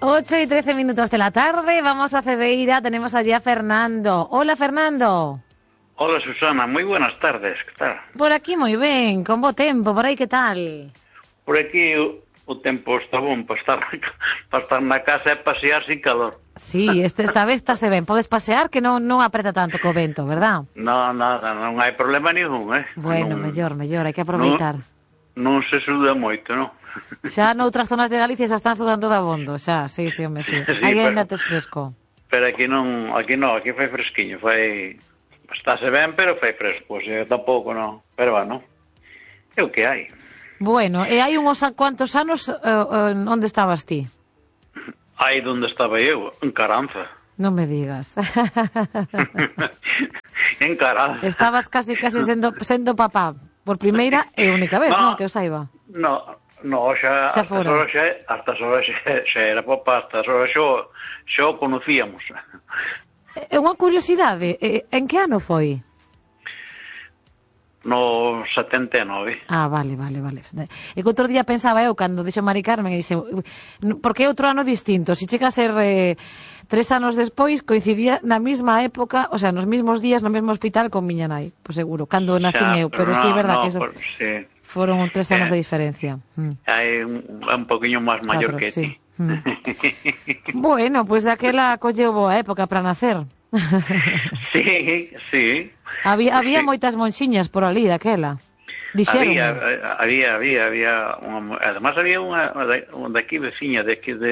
8:13 de la tarde, vamos a Cedeira, tenemos allí a Fernando. Hola, Fernando. Hola, Susana, moi buenas tardes, que tal? Por aquí moi ben, con bo tempo, por aí que tal? Por aquí o tempo está bon para estar na casa e pasear sin calor. Sí, esta vez está se ben, podes pasear que non apreta tanto co vento, verdad? No, nada, non hai problema ningún, Bueno, non, mellor, hai que aproveitar. Non se suda moito, non? Xa noutras zonas de Galicia xa están sudando de abondo, xa, sí, home, sí. Sí, Aí ainda tes fresco. Pero aquí non, aquí fai fresquiño, estáse ben, pero fai fresco, pois tampouco non, pero bueno, é o que hai. Bueno, e hai uns cuantos anos onde estabas ti? Aí onde estaba eu, en Caranza. Non me digas. En Caranza. Estabas casi sendo papá por primeira e única vez, non, que eu saiba. No, xa hasta horas xa era papá, hasta horas xa o conocíamos. É unha curiosidade, en que ano foi? No 79. Ah, vale. E que outro día pensaba eu, cando dixo Mari Carmen, e dixe, porque é outro ano distinto, se chega a ser 3 anos despois, coincidía na mesma época, o sea, nos mesmos días, no mesmo hospital con miña nai, pois seguro, cando nacín eu, pero sí, é verdad que eso sí. Foron 3 anos de diferencia. Hai un poquinho máis maior que ti. Bueno, pois daquela colleu boa época para nacer. Sí. Había moitas monxiñas por ali daquela. Dixeron. Había además había unha daqui veciña de aquí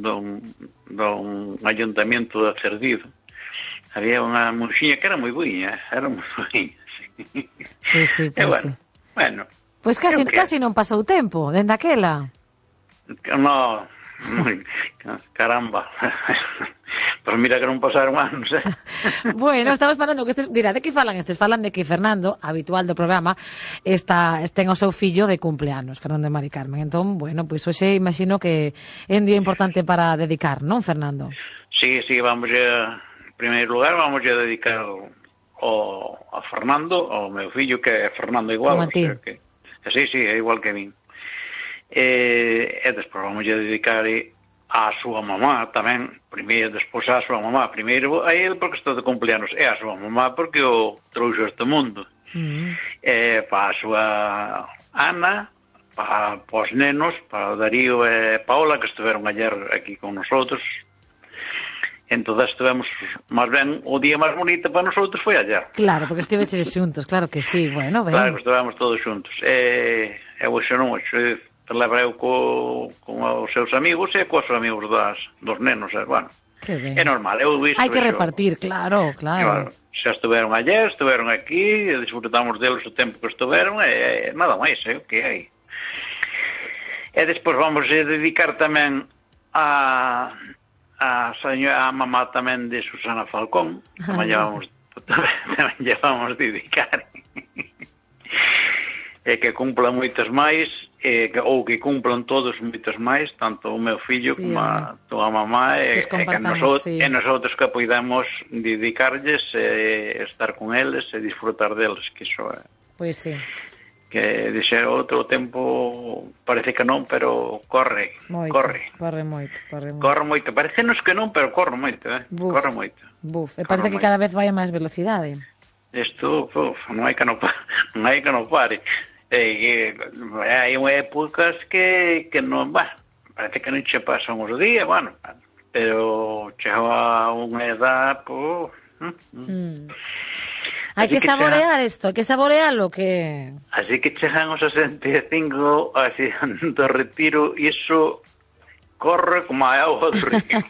do ayuntamiento de Cerdido. Había unha monxiña que era moi buiña, sí. Sí. Bueno. Pois casi non pasou tempo, dende aquela. No, caramba. Pois mira que non pasaron anos, Bueno, estamos falando que mira, de que falan estes? Falan de que Fernando, habitual do programa, ten o seu fillo de cumpleanos, Fernando e Mari Carmen. Entón, bueno, pois hoxe imagino que é un día importante para dedicar, non, Fernando? Sí, vamos en primeiro lugar, vamos a dedicar a Fernando, ao meu fillo, que é Fernando igual. Como a ti. Sí, é igual que min. E despois vamos a dedicar a súa mamá tamén, primeiro, despois a súa mamá, primeiro a ele porque está de cumpleanos, e a súa mamá porque o trouxo a este mundo. Para a súa Ana, para os nenos, para o Darío e Paola, que estiveron ayer aquí con nosotros. Entón estivemos, máis ben, o día máis bonito para nosotros foi ayer. Claro, porque estiveches xuntos, claro que sí, bueno, ben. Claro que estivemos todos xuntos. E hoxe non, celebra eu con os seus amigos e cos amigos dos nenos, bueno. É normal, eu visto. Hai que repartir, claro. Xa estiveron ayer, estiveron aquí, disfrutamos deles o tempo que estiveron, e nada máis, o que hai. E despois vamos a dedicar tamén a mamá tamén de Susana Falcón, tamén llevamos dedicar. E que cumplan moitas máis, ou que cumplan todos moitas máis, tanto o meu fillo como a tua mamá, e nosotros que podamos dedicarlles, estar con eles e disfrutar deles, que iso é. Pois sí. Que de ser outro tempo parece que non, pero corre moito. Parecenos que non, pero corre moito, corre moito. E parece que cada vez vai a máis velocidade. Isto, non hai que non pare. Hai épocas que non, parece que non che pasan os días, pero chega a unha edad, Hai que saborear isto, hai que saborealo, que... Así que chegan os 65, así, do retiro, e iso corre como a auga do río.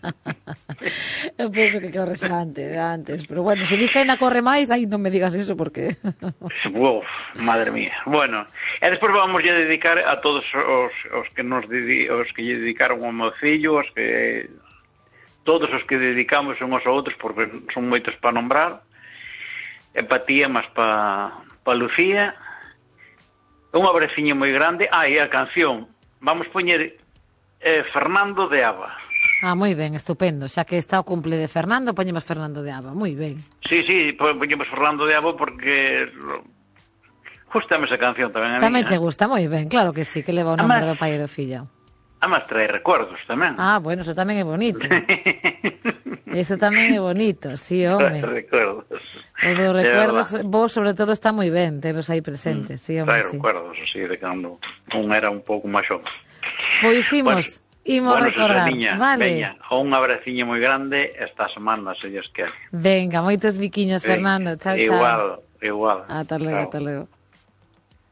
Eu penso que corre antes, pero bueno, se dis que ainda corre máis, aí non me digas iso, porque... Madre mía. Bueno, e despois vamos a dedicar a todos os que lle dedicaron ao meu fillo, todos os que dedicamos uns a outros, porque son moitos para nombrar. Empatía máis para Lucía, un abraciño moi grande. E a canción vamos poñer Fernando de Aba. Moi ben, estupendo, xa que está o cumple de Fernando, poñemos Fernando de Aba, moi ben. Sí, poñemos Fernando de Aba porque gustame esa canción tamén a mí. Tamén che gusta, moi ben, claro que sí, que leva o nome do pai e do fillo. Además trae recuerdos tamén. Ah, bueno, eso tamén é bonito. Eso tamén é bonito, sí, home. Trae recuerdos. O dos recuerdos, vos sobre todo está moi ben teros aí presentes, sí, home, trae sí. recuerdos, así, de cando un era un pouco máis xove. Pois imos recordar, Susaniña, vale? Veña, un abraciño moi grande esta semana, se Dios quere. Venga, moitos biquiños, Fernando. Chao, chao. Igual. Ata logo, ata logo.